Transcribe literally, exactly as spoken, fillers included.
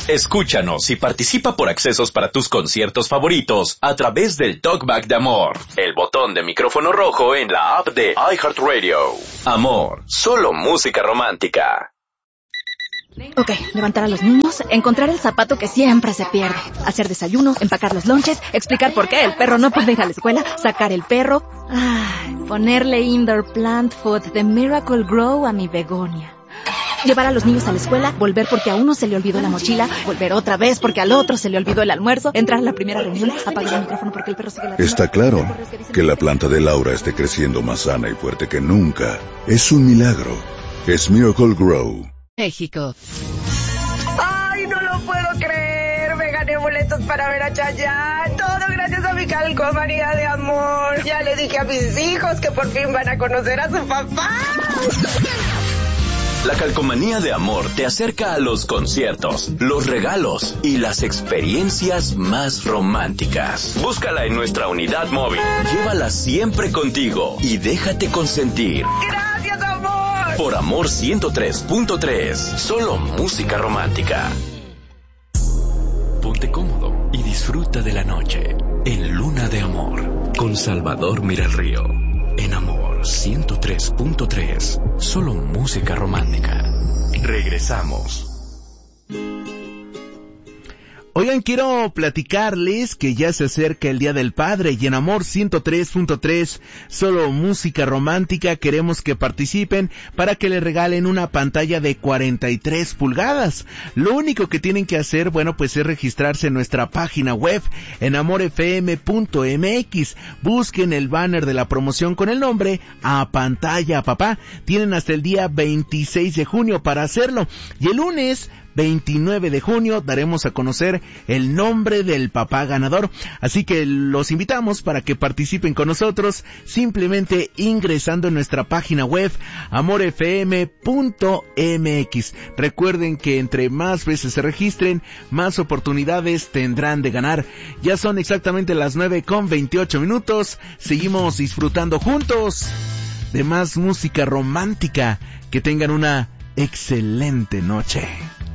Escúchanos y participa por accesos para tus conciertos favoritos a través del Talkback de Amor, el botón de micrófono rojo en la app de iHeartRadio. Amor, solo música romántica. Ok, levantar a los niños, encontrar el zapato que siempre se pierde, hacer desayuno, empacar los lonches, explicar por qué el perro no puede ir a la escuela, sacar el perro, ay, ponerle indoor plant food de Miracle Grow a mi begonia. Llevar a los niños a la escuela, volver porque a uno se le olvidó la mochila, volver otra vez porque al otro se le olvidó el almuerzo, entrar a la primera reunión, apagar el micrófono porque el perro sigue ladrando. Está claro que la planta de Laura esté creciendo más sana y fuerte que nunca. Es un milagro. Es Miracle Grow. México. ¡Ay, no lo puedo creer! Me gané boletos para ver a Chayanne. Todo gracias a mi calcomanía de amor. Ya le dije a mis hijos que por fin van a conocer a su papá. La calcomanía de Amor te acerca a los conciertos, los regalos y las experiencias más románticas. Búscala en nuestra unidad móvil. Llévala siempre contigo y déjate consentir. ¡Gracias, amor! Por Amor ciento tres punto tres, solo música romántica. Ponte cómodo y disfruta de la noche en Luna de Amor con Salvador Miralrío. En Amor ciento tres punto tres, solo música romántica. Regresamos. Oigan, quiero platicarles que ya se acerca el Día del Padre y en Amor ciento tres punto tres, solo música romántica, queremos que participen para que le regalen una pantalla de cuarenta y tres pulgadas. Lo único que tienen que hacer, bueno, pues es registrarse en nuestra página web en amor f m punto m x. Busquen el banner de la promoción con el nombre A Pantalla Papá. Tienen hasta el día veintiséis de junio para hacerlo. Y el lunes veintinueve de junio daremos a conocer el nombre del papá ganador. Así que los invitamos para que participen con nosotros simplemente ingresando en nuestra página web amor f m punto m x. Recuerden que entre más veces se registren, más oportunidades tendrán de ganar. Ya son exactamente las nueve con veintiocho minutos. Seguimos disfrutando juntos de más música romántica. Que tengan una excelente noche.